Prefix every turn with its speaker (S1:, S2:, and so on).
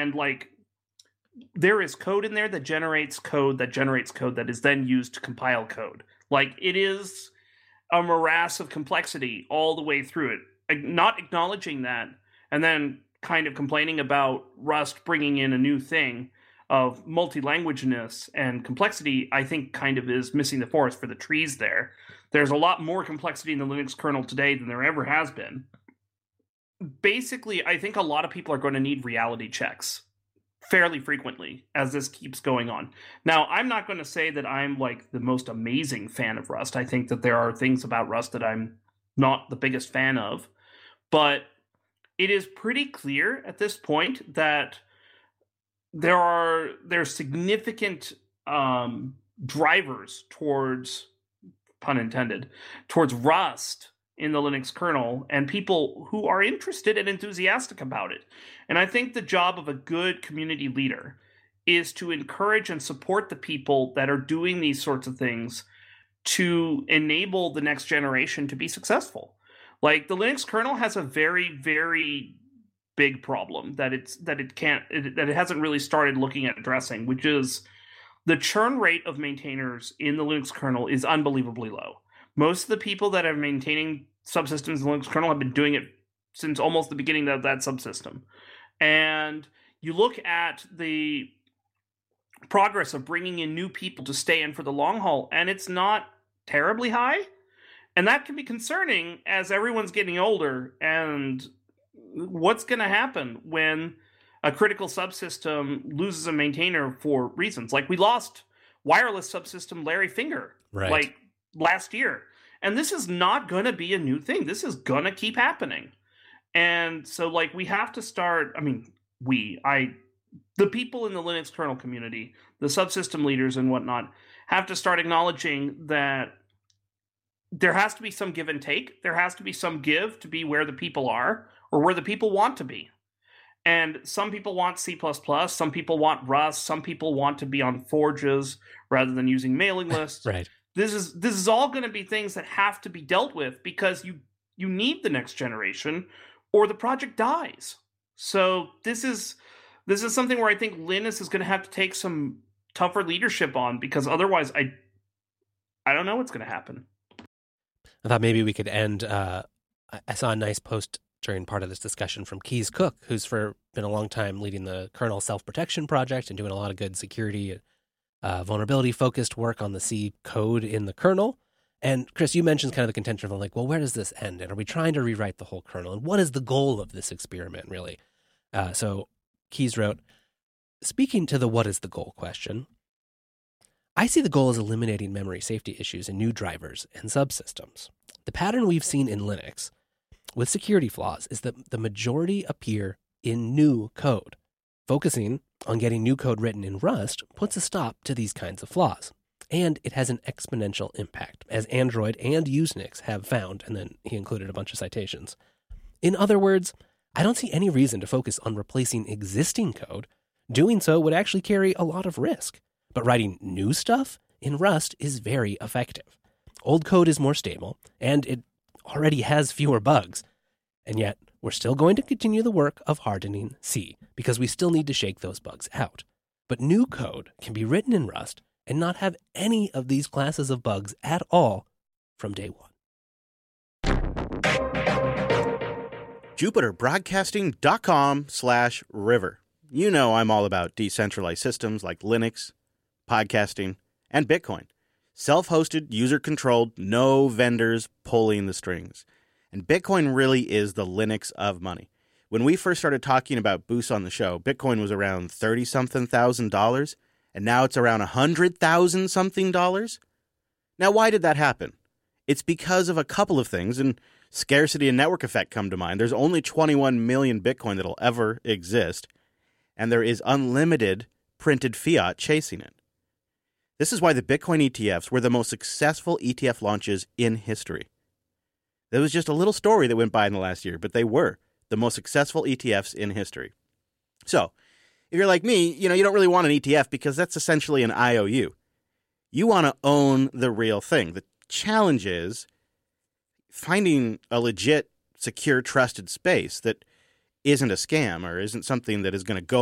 S1: and like there is code in there that generates code that is then used to compile code. Like it is a morass of complexity all the way through it. Not acknowledging that and then kind of complaining about Rust bringing in a new thing of multi-languageness and complexity, I think kind of is missing the forest for the trees there. There's a lot more complexity in the Linux kernel today than there ever has been. Basically, I think a lot of people are going to need reality checks fairly frequently as this keeps going on. Now, I'm not going to say that I'm like the most amazing fan of Rust. I think that there are things about Rust that I'm not the biggest fan of, but it is pretty clear at this point that there's significant drivers towards, pun intended, towards Rust in the Linux kernel, and people who are interested and enthusiastic about it. And I think the job of a good community leader is to encourage and support the people that are doing these sorts of things to enable the next generation to be successful. Like the Linux kernel has a very, very big problem that it hasn't really started looking at addressing, which is the churn rate of maintainers in the Linux kernel is unbelievably low. Most of the people that are maintaining subsystems in the Linux kernel have been doing it since almost the beginning of that subsystem. And you look at the progress of bringing in new people to stay in for the long haul, and it's not terribly high. And that can be concerning as everyone's getting older. And what's going to happen when a critical subsystem loses a maintainer for reasons? Like we lost wireless subsystem Larry Finger like last year. And this is not going to be a new thing. This is going to keep happening. And so like we have to start, the people in the Linux kernel community, the subsystem leaders and whatnot, have to start acknowledging that there has to be some give and take. There has to be some give to be where the people are or where the people want to be. And some people want C++, some people want Rust, some people want to be on forges rather than using mailing lists.
S2: Right.
S1: This is all going to be things that have to be dealt with because you need the next generation or the project dies. So this is something where I think Linus is going to have to take some tougher leadership on, because otherwise I don't know what's going to happen.
S2: I thought maybe we could end. I saw a nice post during part of this discussion from Keys Cook, who's been a long time leading the kernel self-protection project and doing a lot of good security, vulnerability-focused work on the C code in the kernel. And Chris, you mentioned kind of the contention of like, well, where does this end? And are we trying to rewrite the whole kernel? And what is the goal of this experiment, really? So Keys wrote, speaking to the what is the goal question, I see the goal as eliminating memory safety issues in new drivers and subsystems. The pattern we've seen in Linux with security flaws is that the majority appear in new code. Focusing on getting new code written in Rust puts a stop to these kinds of flaws. And it has an exponential impact, as Android and Usenix have found, and then he included a bunch of citations. In other words, I don't see any reason to focus on replacing existing code. Doing so would actually carry a lot of risk. But writing new stuff in Rust is very effective. Old code is more stable, and it already has fewer bugs. And yet, we're still going to continue the work of hardening C, because we still need to shake those bugs out. But new code can be written in Rust and not have any of these classes of bugs at all from day one.
S3: JupiterBroadcasting.com/river. You know I'm all about decentralized systems like Linux, podcasting, and Bitcoin. Self-hosted, user-controlled, no vendors pulling the strings. And Bitcoin really is the Linux of money. When we first started talking about Boost on the show, Bitcoin was around $30-something thousand, and now it's around $100,000-something. Now, why did that happen? It's because of a couple of things, and scarcity and network effect come to mind. There's only 21 million Bitcoin that'll ever exist, and there is unlimited printed fiat chasing it. This is why the Bitcoin ETFs were the most successful ETF launches in history. There was just a little story that went by in the last year, but they were the most successful ETFs in history. So, if you're like me, you don't really want an ETF because that's essentially an IOU. You want to own the real thing. The challenge is finding a legit, secure, trusted space that isn't a scam or isn't something that is going to go